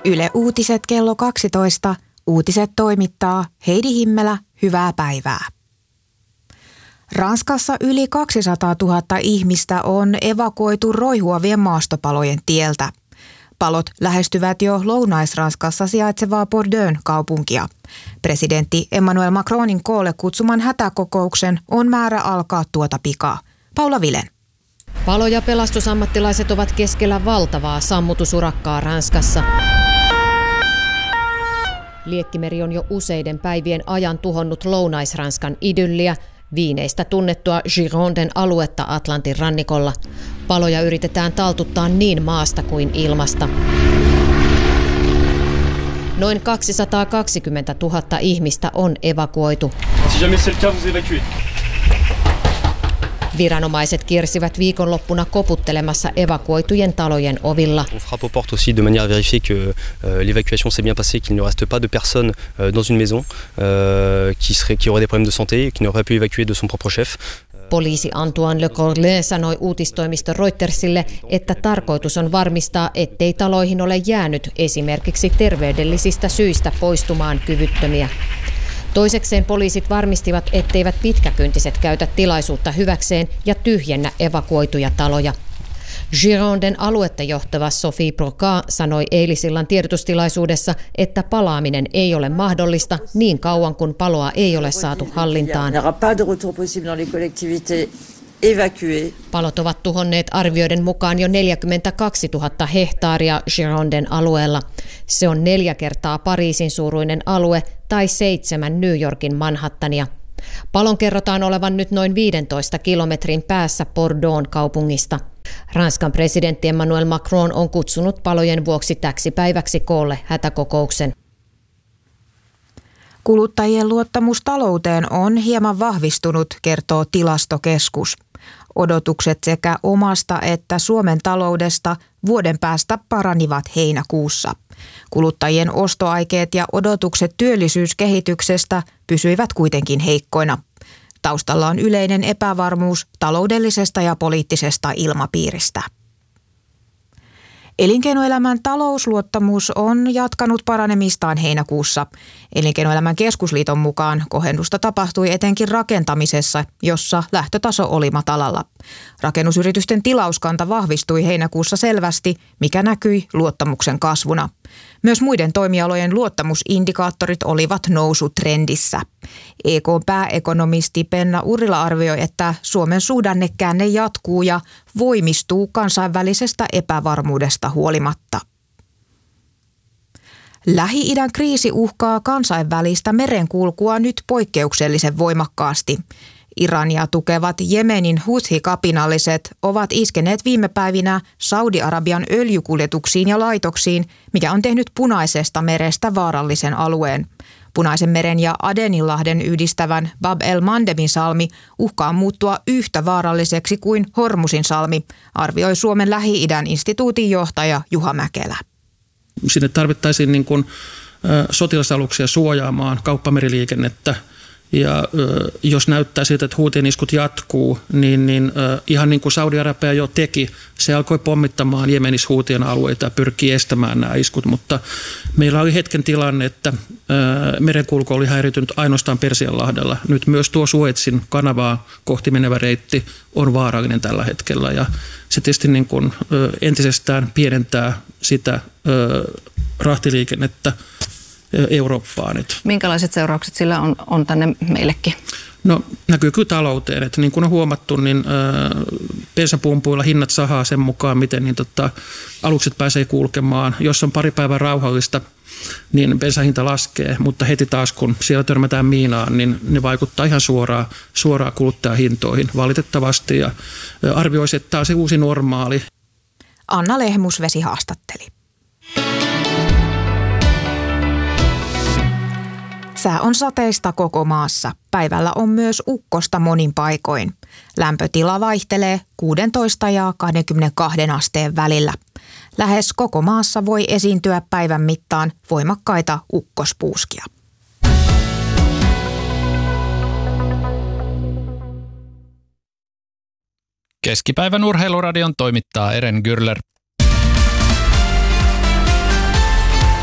Yle Uutiset kello 12. Uutiset toimittaa Heidi Himmelä. Hyvää päivää. Ranskassa yli 200 000 ihmistä on evakuoitu roihuavien maastopalojen tieltä. Palot lähestyvät jo Lounais-Ranskassa sijaitsevaa Bordeaux'n kaupunkia. Presidentti Emmanuel Macronin koolle kutsuman hätäkokouksen on määrä alkaa tuota pikaa. Paula Vilen. Palo- ja pelastusammattilaiset ovat keskellä valtavaa sammutusurakkaa Ranskassa. Liekkimeri on jo useiden päivien ajan tuhonnut Lounais-Ranskan idylliä, viineistä tunnettua Gironden aluetta Atlantin rannikolla. Paloja yritetään taltuttaa niin maasta kuin ilmasta. Noin 220 000 ihmistä on evakuoitu. Viranomaiset kiersivät viikonloppuna koputtelemassa evakuoitujen talojen ovilla. On frappe aux portes aussi de manière à vérifier que l'évacuation s'est bien passée, qu'il ne reste pas de personnes dans une maison qui aurait des problèmes de santé et qui n'aurait pu évacuer de son propre chef. Poliisi Antoine Le Corlet sanoi uutistoimisto Reutersille, että tarkoitus on varmistaa, ettei taloihin ole jäänyt esimerkiksi terveydellisistä syistä poistumaan kyvyttömiä. Toisekseen poliisit varmistivat, etteivät pitkäkyntiset käytä tilaisuutta hyväkseen ja tyhjennä evakuoituja taloja. Gironden aluetta johtava Sophie Broca sanoi eilisillan tiedotustilaisuudessa, että palaaminen ei ole mahdollista niin kauan kuin paloa ei ole saatu hallintaan. Palot ovat tuhonneet arvioiden mukaan jo 42 000 hehtaaria Gironden alueella. Se on 4 kertaa Pariisin suuruinen alue tai 7 New Yorkin Manhattania. Palon kerrotaan olevan nyt noin 15 kilometrin päässä Bordeaux'n kaupungista. Ranskan presidentti Emmanuel Macron on kutsunut palojen vuoksi täksi päiväksi koolle hätäkokouksen. Kuluttajien luottamus talouteen on hieman vahvistunut, kertoo Tilastokeskus. Odotukset sekä omasta että Suomen taloudesta vuoden päästä paranivat heinäkuussa. Kuluttajien ostoaikeet ja odotukset työllisyyskehityksestä pysyivät kuitenkin heikkoina. Taustalla on yleinen epävarmuus taloudellisesta ja poliittisesta ilmapiiristä. Elinkeinoelämän talousluottamus on jatkanut paranemistaan heinäkuussa. Elinkeinoelämän keskusliiton mukaan kohennusta tapahtui etenkin rakentamisessa, jossa lähtötaso oli matalalla. Rakennusyritysten tilauskanta vahvistui heinäkuussa selvästi, mikä näkyi luottamuksen kasvuna. Myös muiden toimialojen luottamusindikaattorit olivat nousutrendissä. EK:n pääekonomisti Penna Urrila arvioi, että Suomen suhdannekäänne jatkuu ja voimistuu kansainvälisestä epävarmuudesta huolimatta. Lähi-idän kriisi uhkaa kansainvälistä merenkulkua nyt poikkeuksellisen voimakkaasti. Irania tukevat Jemenin Houthi-kapinalliset ovat iskeneet viime päivinä Saudi-Arabian öljykuljetuksiin ja laitoksiin, mikä on tehnyt Punaisesta merestä vaarallisen alueen. Punaisen meren ja Adeninlahden yhdistävän Bab el-Mandebin salmi uhkaa muuttua yhtä vaaralliseksi kuin Hormusin salmi, arvioi Suomen Lähi-idän instituutin johtaja Juha Mäkelä. Sinne tarvittaisiin sotilasaluksia suojaamaan kauppameriliikennettä. Ja jos näyttää siltä, että Houthien iskut jatkuu, niin ihan niin kuin Saudi-Arabia jo teki, se alkoi pommittamaan Jemenissä Houthien alueita ja pyrkii estämään nämä iskut. Mutta meillä oli hetken tilanne, että merenkulku oli häiritynyt ainoastaan Persianlahdella. Nyt myös tuo Suezin kanavaa kohti menevä reitti on vaarallinen tällä hetkellä. Ja se tietysti niin kuin entisestään pienentää sitä rahtiliikennettä Eurooppaan. Minkälaiset seuraukset sillä on tänne meillekin? No näkyy kyllä talouteen, että niin kuin on huomattu, niin bensapumpuilla hinnat sahaa sen mukaan, miten alukset pääsee kulkemaan. Jos on pari päivää rauhallista, niin bensahinta laskee, mutta heti taas kun siellä törmätään miinaan, niin ne vaikuttaa ihan suoraan kuluttajahintoihin valitettavasti ja arvioisi, että tämä on se uusi normaali. Anna Lehmusvesi haastatteli. Sää on sateista koko maassa. Päivällä on myös ukkosta monin paikoin. Lämpötila vaihtelee 16 ja 22 asteen välillä. Lähes koko maassa voi esiintyä päivän mittaan voimakkaita ukkospuuskia. Keskipäivän urheiluradion toimittaa Eren Gürler.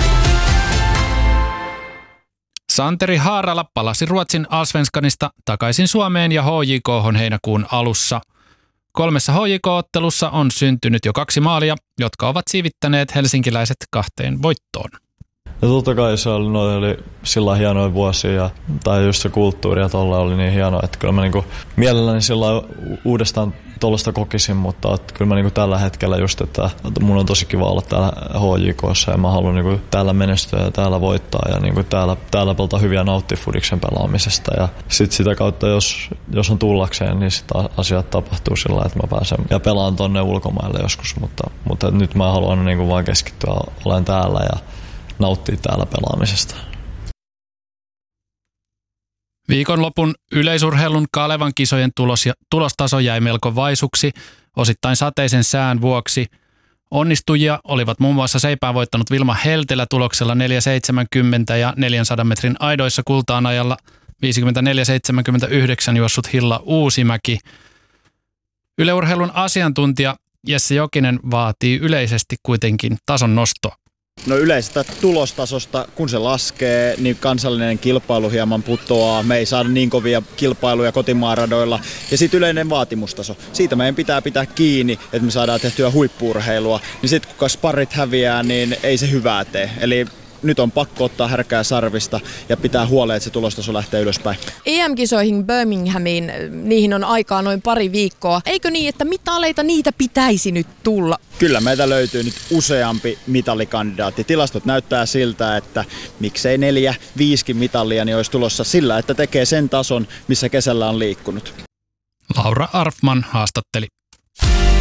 Santeri Haarala palasi Ruotsin Allsvenskanista takaisin Suomeen ja HJK:hon heinäkuun alussa. 3 HJK-ottelussa on syntynyt jo 2 maalia, jotka ovat siivittäneet helsinkiläiset 2 voittoon. Ja totta kai se oli sillä hienoja vuosia, tai just se kulttuuri ja tolla oli niin hienoa, että kyllä mä niinku mielelläni sillä uudestaan tuollaista kokisin, mutta kyllä mä niinku tällä hetkellä just, että mun on tosi kiva olla täällä HJK:ssa ja mä haluan niinku täällä menestyä ja täällä voittaa ja niinku täällä pelata hyviä nauttia fudiksen pelaamisesta ja sit sitä kautta, jos on tullakseen, niin sitä asiat tapahtuu sillä, että mä pääsen ja pelaan tonne ulkomaille joskus, mutta nyt mä haluan niinku vaan keskittyä olen täällä ja nauttia täällä pelaamisesta. Viikonlopun yleisurheilun Kalevan kisojen tulostaso jäi melko vaisuksi, osittain sateisen sään vuoksi. Onnistujia olivat muun muassa seipään voittanut Vilma Heltelä tuloksella 4,70 ja 400 metrin aidoissa kultaan ajalla 54,79 juossut Hilla Uusimäki. Yleurheilun asiantuntija Jesse Jokinen vaatii yleisesti kuitenkin tason nostoa. No yleisestä tulostasosta, kun se laskee, niin kansallinen kilpailu hieman putoaa. Me ei saada niin kovia kilpailuja kotimaaradoilla. Ja sitten yleinen vaatimustaso. Siitä meidän pitää kiinni, että me saadaan tehtyä huippu-urheilua. Niin sitten kun sparrit häviää, niin ei se hyvää tee. Eli nyt on pakko ottaa härkää sarvista ja pitää huoleen, että se tulostaso lähtee ylöspäin. EM-kisoihin Birminghamiin, niihin on aikaa noin pari viikkoa. Eikö niin, että mitaleita niitä pitäisi nyt tulla? Kyllä meitä löytyy nyt useampi mitalikandidaatti. Tilastot näyttää siltä, että miksei 4-5 mitalia niin olisi tulossa sillä, että tekee sen tason, missä kesällä on liikkunut. Laura Arfman haastatteli.